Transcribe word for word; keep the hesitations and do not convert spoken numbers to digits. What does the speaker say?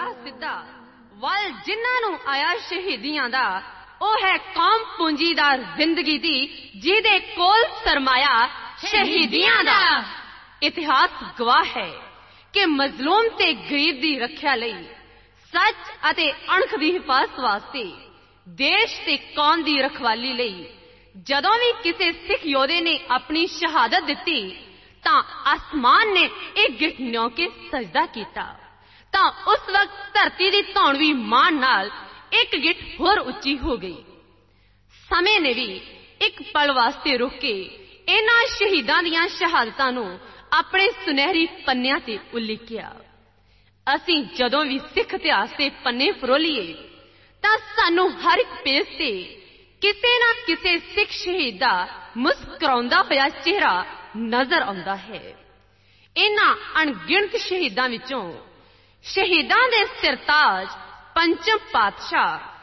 ਰਾਹ ਸਿੱਧਾ ਵੱਲ ਜਿਨ੍ਹਾਂ ਨੂੰ ਆਇਆ ਸ਼ਹੀਦੀਆਂ ਦਾ, ਉਹ ਹੈ ਕੌਮ ਪੂੰਜੀਦਾਰ ਜ਼ਿੰਦਗੀ ਦੀ, ਜਿਹਦੇ ਕੋਲ ਸਰਮਾਇਆ ਸ਼ਹੀਦੀਆਂ ਦਾ। ਇਤਿਹਾਸ ਗਵਾਹ ਹੈ ਕਿ ਮਜ਼ਲੂਮ ਤੇ ਗਰੀਬ ਦੀ ਰੱਖਿਆ ਲਈ, ਸੱਚ ਅਤੇ ਅਣਖ ਦੀ ਹਿਫਾਜ਼ਤ ਵਾਸਤੇ, ਦੇਸ਼ ਤੇ ਕੌਮ ਦੀ ਰਖਵਾਲੀ ਲਈ ਜਦੋਂ ਵੀ ਕਿਸੇ ਸਿੱਖ ਯੋਧੇ ਨੇ ਆਪਣੀ ਸ਼ਹਾਦਤ ਦਿੱਤੀ ਤਾਂ ਆਸਮਾਨ ਨੇ ਇੱਕ ਗਿੱਠ ਨਿਉ ਕੇ ਸਜਦਾ ਕੀਤਾ, ਤਾਂ ਉਸ ਵਕਤ ਧਰਤੀ ਦੀ ਧੌਣ ਵੀ ਮਾਣ ਨਾਲ ਇੱਕ ਗਿੱਠ ਹੋਰ ਉੱਚੀ ਹੋ ਗਈ। ਸਮੇਂ ਨੇ ਵੀ ਇੱਕ ਪਲ ਵਾਸਤੇ ਰੁਕ ਕੇ ਇਹਨਾਂ ਸ਼ਹੀਦਾਂ ਦੀਆਂ ਸ਼ਹਾਦਤਾਂ ਨੂੰ ਆਪਣੇ ਸੁਨਹਿਰੀ ਪੰਨਿਆਂ ਤੇ ਉਲੀਕਿਆ। ਅਸੀਂ ਜਦੋਂ ਵੀ ਸਿੱਖ ਇਤਿਹਾਸ ਦੇ ਪੰਨੇ ਫਰੋਲੀਏ ਤਾਂ ਸਾਨੂੰ ਹਰ ਇੱਕ ਪੇਜ ਤੇ ਕਿਸੇ ਨਾ ਕਿਸੇ ਸਿੱਖ ਸ਼ਹੀਦ ਦਾ ਮੁਸਕਰਾਉਂਦਾ ਹੋਇਆ ਚਿਹਰਾ ਨਜ਼ਰ ਆਉਂਦਾ ਹੈ। ਇਹਨਾਂ ਅਣਗਿਣਤ ਸ਼ਹੀਦਾਂ ਵਿੱਚੋਂ ਸ਼ਹੀਦਾਂ ਦੇ ਸਿਰਤਾਜ ਪੰਚਮ ਪਾਤਸ਼ਾਹ